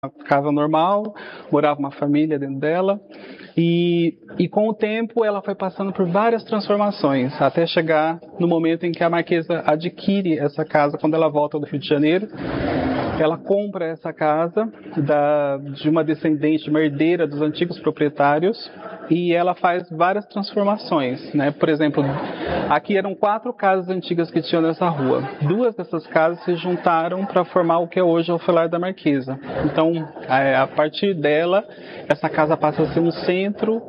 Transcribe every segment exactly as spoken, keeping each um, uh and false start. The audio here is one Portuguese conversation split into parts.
casa normal, morava uma família dentro dela, e, e com o tempo ela foi passando por várias transformações, até chegar no momento em que a Marquesa adquire essa casa quando ela volta do Rio de Janeiro. Ela compra essa casa da, de uma descendente, uma herdeira dos antigos proprietários, e ela faz várias transformações, né? Por exemplo, aqui eram quatro casas antigas que tinham nessa rua. Duas dessas casas se juntaram para formar o que é hoje o Alvear da Marquesa. Então, a, a partir dela, essa casa passa a ser um centro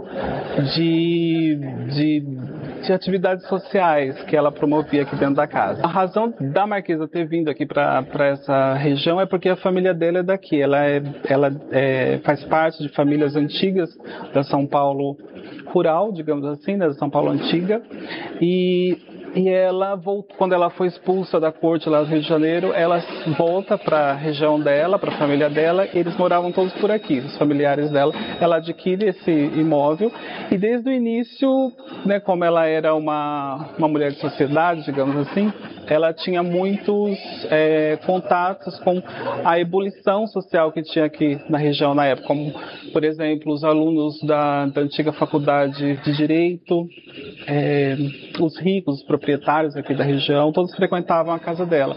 de, de, de atividades sociais que ela promovia aqui dentro da casa. A razão da Marquesa ter vindo aqui para essa região é porque a família dela é daqui. Ela, é, ela é, faz parte de famílias antigas da São Paulo rural, digamos assim, né, da São Paulo antiga, e, e ela voltou, quando ela foi expulsa da corte lá do Rio de Janeiro, ela volta para a região dela, para a família dela. Eles moravam todos por aqui, os familiares dela. Ela adquire esse imóvel e desde o início, né, como ela era uma, uma mulher de sociedade, digamos assim, ela tinha muitos é, contatos com a ebulição social que tinha aqui na região na época, como, por exemplo, os alunos da, da antiga faculdade de Direito, é, os ricos, os proprietários aqui da região, todos frequentavam a casa dela.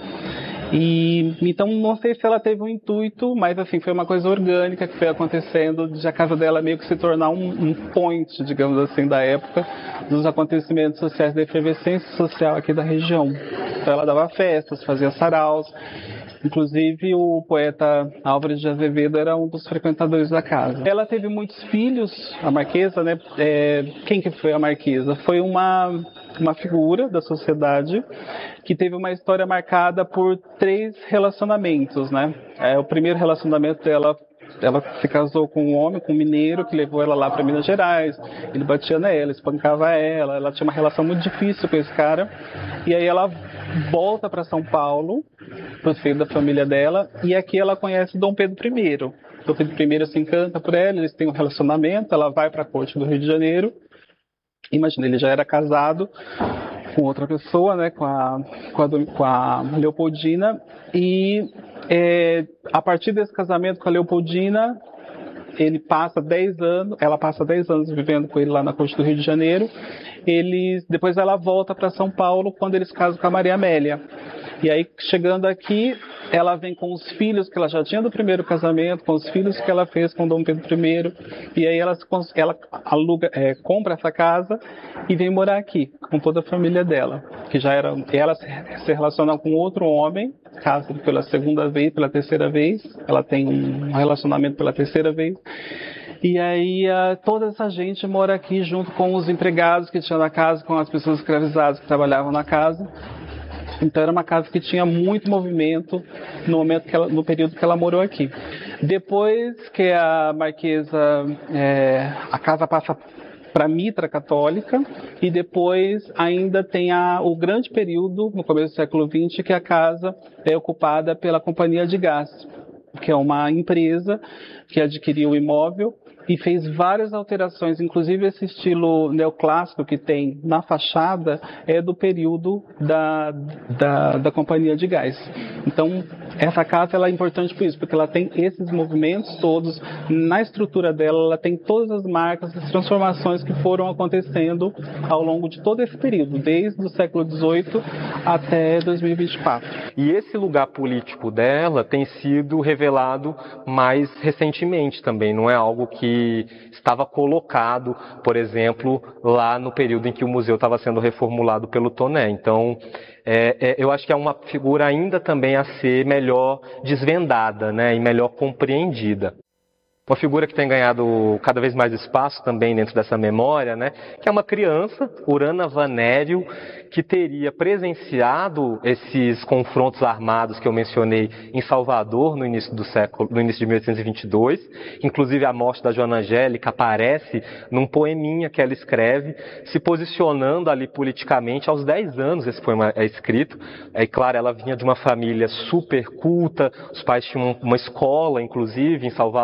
E, então, não sei se ela teve um intuito, mas assim, foi uma coisa orgânica que foi acontecendo, de a casa dela meio que se tornar um, um point, digamos assim, da época, dos acontecimentos sociais, da efervescência social aqui da região. Então ela dava festas, fazia saraus. Inclusive o poeta Álvares de Azevedo era um dos frequentadores da casa. Ela teve muitos filhos, a Marquesa, né? É, quem que foi a Marquesa? Foi uma, uma figura da sociedade que teve uma história marcada por três relacionamentos, né? É, o primeiro relacionamento dela, ela se casou com um homem, com um mineiro, que levou ela lá para Minas Gerais. Ele batia nela, espancava ela, ela tinha uma relação muito difícil com esse cara. E aí ela volta para São Paulo, para o seio da família dela, e aqui ela conhece Dom Pedro primeiro. Dom Pedro primeiro se encanta por ela, eles têm um relacionamento, ela vai para a corte do Rio de Janeiro. Imagina, ele já era casado com outra pessoa, né, com a, com a, com a Leopoldina, e é, a partir desse casamento com a Leopoldina, ele passa dez anos, ela passa dez anos vivendo com ele lá na corte do Rio de Janeiro. Eles, depois ela volta para São Paulo quando eles casam com a Maria Amélia. E aí, chegando aqui, ela vem com os filhos que ela já tinha do primeiro casamento, com os filhos que ela fez com Dom Pedro primeiro. E aí ela, ela aluga, é, compra essa casa e vem morar aqui, com toda a família dela. Que já era, ela se relaciona com outro homem, casa pela segunda vez, pela terceira vez. Ela tem um relacionamento pela terceira vez. E aí uh, toda essa gente mora aqui junto com os empregados que tinham na casa, com as pessoas escravizadas que trabalhavam na casa. Então era uma casa que tinha muito movimento no momento que ela, no período que ela morou aqui. Depois que a Marquesa, é, a casa passa para a mitra católica, e depois ainda tem a, o grande período, no começo do século vinte, que a casa é ocupada pela Companhia de Gás, que é uma empresa que adquiriu o imóvel e fez várias alterações, inclusive esse estilo neoclássico que tem na fachada é do período da, da, da Companhia de Gás. Então, essa casa ela é importante por isso, porque ela tem esses movimentos todos, na estrutura dela, ela tem todas as marcas, as transformações que foram acontecendo ao longo de todo esse período, desde o século dezoito até dois mil e vinte e quatro. E esse lugar político dela tem sido revelado mais recentemente também, não é algo que estava colocado, por exemplo, lá no período em que o museu estava sendo reformulado pelo Toné. Então, é, é, eu acho que é uma figura ainda também a ser melhor desvendada, né, e melhor compreendida. Uma figura que tem ganhado cada vez mais espaço também dentro dessa memória, né, que é uma criança, Urana Vanério, que teria presenciado esses confrontos armados que eu mencionei em Salvador no início do século, no início de mil oitocentos e vinte e dois. Inclusive a morte da Joana Angélica aparece num poeminha que ela escreve, se posicionando ali politicamente. Aos dez anos esse poema é escrito. É claro, ela vinha de uma família super culta, os pais tinham uma escola, inclusive, em Salvador,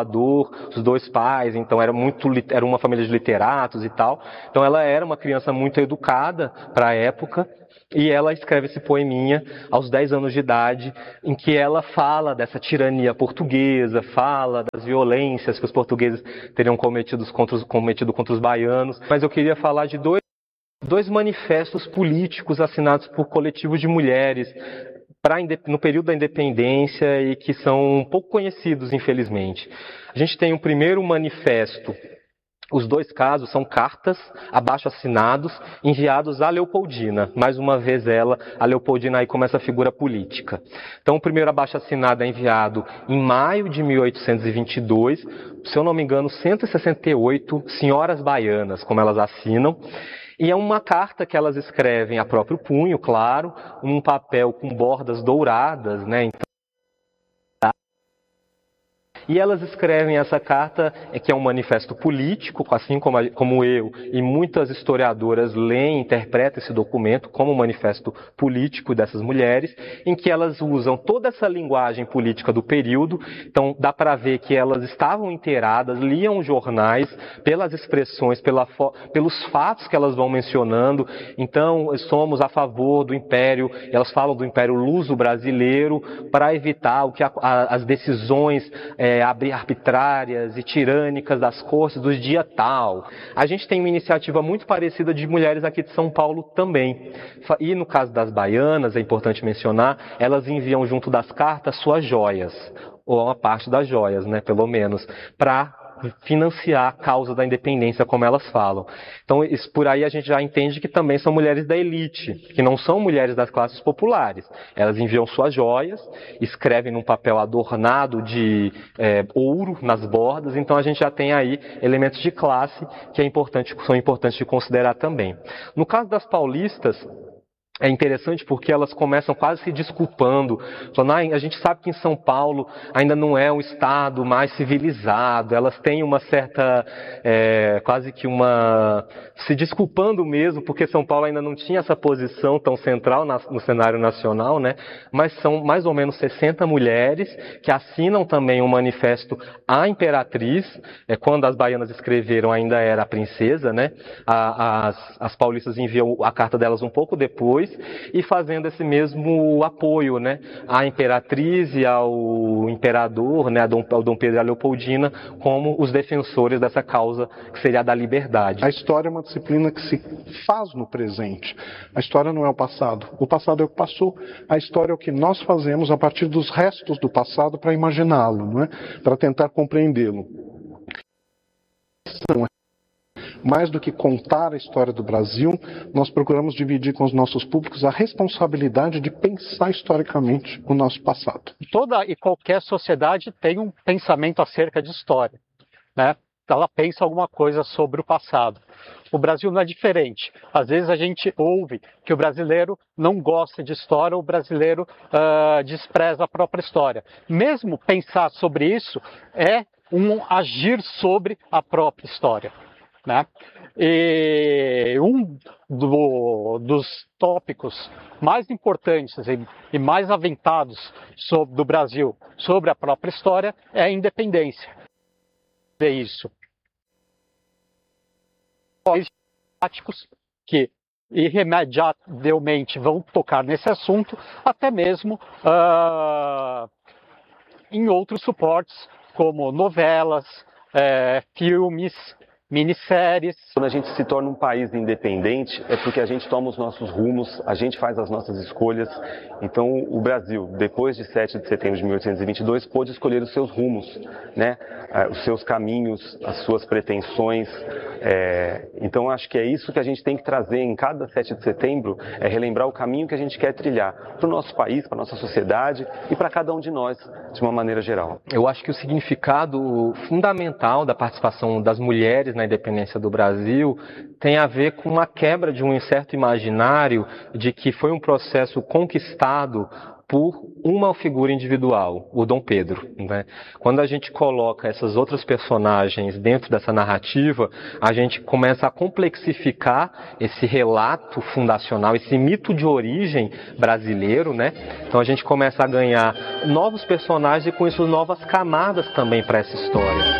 os dois pais, então era, muito, era uma família de literatos e tal. Então ela era uma criança muito educada para a época. E ela escreve esse poeminha aos dez anos de idade, em que ela fala dessa tirania portuguesa, fala das violências que os portugueses teriam cometido contra os, cometido contra os baianos. Mas eu queria falar de dois, dois manifestos políticos assinados por coletivos de mulheres pra, no período da independência e que são pouco conhecidos, infelizmente. A gente tem o primeiro manifesto. Os dois casos são cartas abaixo assinados enviados à Leopoldina. Mais uma vez ela, a Leopoldina aí como essa figura política. Então o primeiro abaixo assinado é enviado em maio de mil oitocentos e vinte e dois, se eu não me engano, cento e sessenta e oito senhoras baianas, como elas assinam. E é uma carta que elas escrevem a próprio punho, claro, num papel com bordas douradas, né? Então, e elas escrevem essa carta, que é um manifesto político, assim como, a, como eu e muitas historiadoras leem e interpretam esse documento como um manifesto político dessas mulheres, em que elas usam toda essa linguagem política do período. Então dá para ver que elas estavam inteiradas, liam jornais, pelas expressões, pela, pelos fatos que elas vão mencionando. Então somos a favor do Império, elas falam do Império Luso-Brasileiro, para evitar o que a, a, as decisões é, arbitrárias e tirânicas das cortes do dia tal. A gente tem uma iniciativa muito parecida de mulheres aqui de São Paulo também. E no caso das baianas, é importante mencionar, elas enviam junto das cartas suas joias, ou uma parte das joias, né, pelo menos, para financiar a causa da independência, como elas falam. Então, isso, por aí a gente já entende que também são mulheres da elite, que não são mulheres das classes populares. Elas enviam suas joias, escrevem num papel adornado de é, ouro nas bordas, então a gente já tem aí elementos de classe que é importante, são importantes de considerar também. No caso das paulistas, é interessante porque elas começam quase se desculpando, falando, ah, a gente sabe que em São Paulo ainda não é um estado mais civilizado, elas têm uma certa, é, quase que uma, se desculpando mesmo, porque São Paulo ainda não tinha essa posição tão central na, no cenário nacional, né? Mas são mais ou menos sessenta mulheres que assinam também um manifesto à imperatriz, é, quando as baianas escreveram ainda era a princesa, né? A, as, as paulistas enviam a carta delas um pouco depois, e fazendo esse mesmo apoio, né, à imperatriz e ao imperador, né, ao Dom Pedro e à Leopoldina, como os defensores dessa causa que seria a da liberdade. A história é uma disciplina que se faz no presente. A história não é o passado. O passado é o que passou. A história é o que nós fazemos a partir dos restos do passado para imaginá-lo, não é? Para tentar compreendê-lo. Mais do que contar a história do Brasil, nós procuramos dividir com os nossos públicos a responsabilidade de pensar historicamente o nosso passado. Toda e qualquer sociedade tem um pensamento acerca de história, né? Ela pensa alguma coisa sobre o passado. O Brasil não é diferente. Às vezes a gente ouve que o brasileiro não gosta de história, ou o brasileiro uh, despreza a própria história. Mesmo pensar sobre isso é um agir sobre a própria história, né? E um do, dos tópicos mais importantes e, e mais aventados sobre, do Brasil sobre a própria história é a independência. É isso. Práticos que irremediavelmente vão tocar nesse assunto, até mesmo uh, em outros suportes, como novelas, uh, filmes, minisséries. Quando a gente se torna um país independente, é porque a gente toma os nossos rumos, a gente faz as nossas escolhas. Então, o Brasil, depois de sete de setembro de mil oitocentos e vinte e dois, pôde escolher os seus rumos, né? Os seus caminhos, as suas pretensões. É... Então, acho que é isso que a gente tem que trazer em cada sete de setembro, é relembrar o caminho que a gente quer trilhar para o nosso país, para a nossa sociedade e para cada um de nós, de uma maneira geral. Eu acho que o significado fundamental da participação das mulheres na independência do Brasil tem a ver com uma quebra de um certo imaginário de que foi um processo conquistado por uma figura individual, o Dom Pedro, né? Quando a gente coloca essas outras personagens dentro dessa narrativa, a gente começa a complexificar esse relato fundacional, esse mito de origem brasileiro, né? Então a gente começa a ganhar novos personagens e com isso novas camadas também para essa história.